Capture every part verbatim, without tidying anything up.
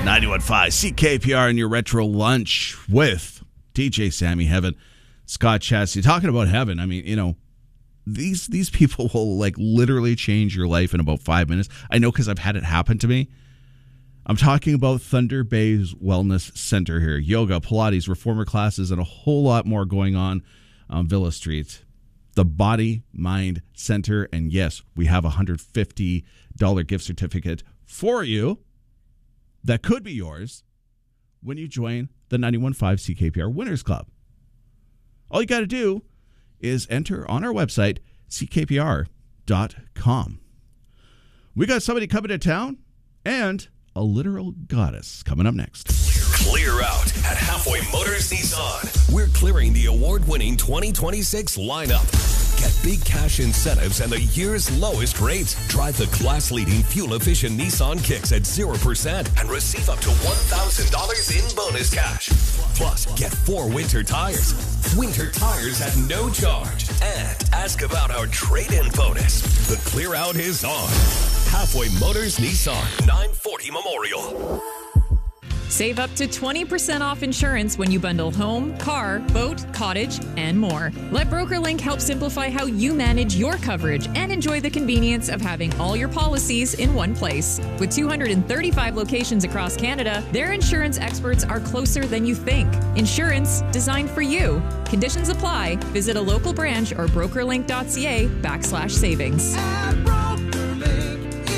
ninety-one point five C K P R in your retro lunch with D J Sammy Heaven, Scott Chassie. Talking about heaven, I mean, you know, these these people will like literally change your life in about five minutes. I know because I've had it happen to me. I'm talking about Thunder Bay's Wellness Center here. Yoga, Pilates, reformer classes, and a whole lot more going on on Villa Street. The Body Mind Center. And yes, we have a one hundred fifty dollars gift certificate for you that could be yours when you join the ninety-one point five C K P R Winners Club. All you got to do is enter on our website, C K P R dot com. We got somebody coming to town and a literal goddess coming up next. Clear out at Halfway Motors Nissan. We're clearing the award-winning twenty twenty-six lineup. Get big cash incentives and the year's lowest rates. Drive the class-leading fuel-efficient Nissan Kicks at zero percent and receive up to one thousand dollars in bonus cash. Plus, get four winter tires. Winter tires at no charge. And ask about our trade-in bonus. The clear out is on. Halfway Motors Nissan, nine forty Memorial. Save up to twenty percent off insurance when you bundle home, car, boat, cottage, and more. Let BrokerLink help simplify how you manage your coverage and enjoy the convenience of having all your policies in one place. With two hundred thirty-five locations across Canada, their insurance experts are closer than you think. Insurance designed for you. Conditions apply. Visit a local branch or brokerlink.ca backslash savings. At BrokerLink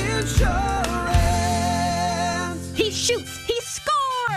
Insurance. He shoots. He scores.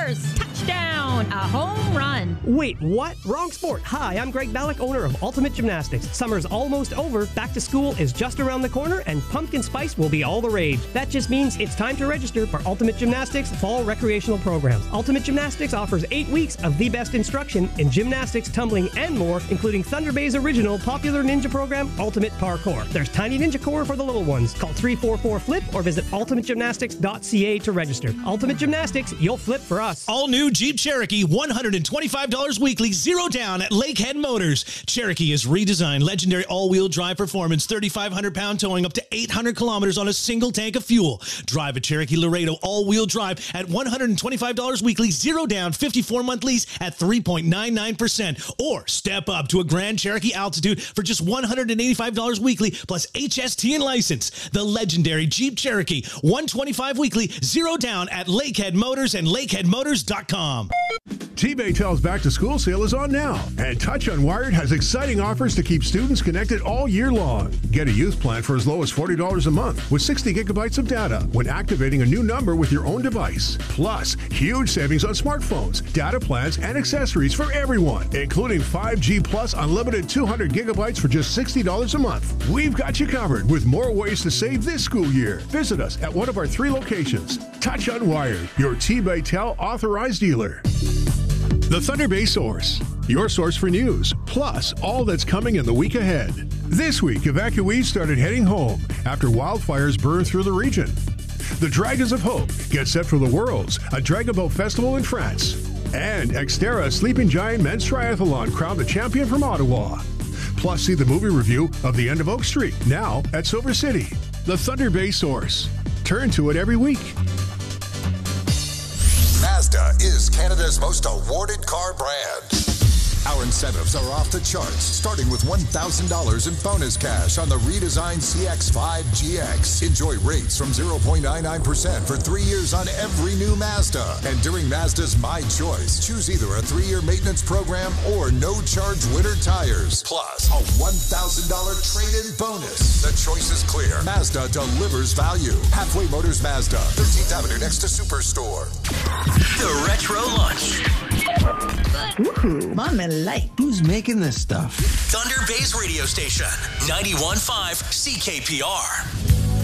Touchdown. A home run. Wait, what? Wrong sport. Hi, I'm Greg Ballack, owner of Ultimate Gymnastics. Summer's almost over, back to school is just around the corner, and pumpkin spice will be all the rage. That just means it's time to register for Ultimate Gymnastics fall recreational programs. Ultimate Gymnastics offers eight weeks of the best instruction in gymnastics, tumbling, and more, including Thunder Bay's original popular ninja program, Ultimate Parkour. There's Tiny Ninja Core for the little ones. Call three four four flip or visit ultimate gymnastics dot c a to register. Ultimate Gymnastics, you'll flip for us. All new Jeep Cherokee, one hundred twenty-five dollars weekly, zero down at Lakehead Motors. Cherokee is redesigned, legendary all-wheel drive performance, thirty-five hundred pound towing, up to eight hundred kilometers on a single tank of fuel. Drive a Cherokee Laredo all-wheel drive at one hundred twenty-five dollars weekly, zero down, fifty-four month lease at three point nine nine percent. Or step up to a Grand Cherokee Altitude for just one hundred eighty-five dollars weekly plus H S T and license. The legendary Jeep Cherokee, one hundred twenty-five weekly, zero down at Lakehead Motors and lakehead motors dot com. T-Baytel's back-to-school sale is on now, and Touch Unwired has exciting offers to keep students connected all year long. Get a youth plan for as low as forty dollars a month with sixty gigabytes of data when activating a new number with your own device. Plus, huge savings on smartphones, data plans, and accessories for everyone, including five G Plus unlimited two hundred gigabytes for just sixty dollars a month. We've got you covered with more ways to save this school year. Visit us at one of our three locations. Touch Unwired, your T-Baytel authorized dealer. The Thunder Bay Source, your source for news, plus all that's coming in the week ahead. This week, evacuees started heading home after wildfires burned through the region. The Dragons of Hope get set for the Worlds, a Dragon Boat festival in France. And Xterra Sleeping Giant Men's Triathlon crowned the champion from Ottawa. Plus, see the movie review of The End of Oak Street, now at Silver City. The Thunder Bay Source. Turn to it every week. Mazda is Canada's most awarded car brand. Our incentives are off the charts, starting with one thousand dollars in bonus cash on the redesigned C X five G X. Enjoy rates from zero point nine nine percent for three years on every new Mazda. And during Mazda's My Choice, choose either a three-year maintenance program or no-charge winter tires. Plus, a one thousand dollars trade-in bonus. The choice is clear. Mazda delivers value. Halfway Motors Mazda, thirteenth Avenue next to Superstore. The Retro Lunch. Woohoo, Mama like. Who's making this stuff? Thunder Bay's radio station, ninety-one point five C K P R.